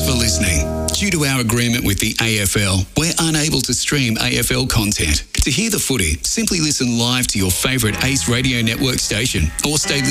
for listening. Due to our agreement with the AFL, we're unable to stream AFL content. To hear the footy, simply listen live to your favourite Ace Radio Network station or stay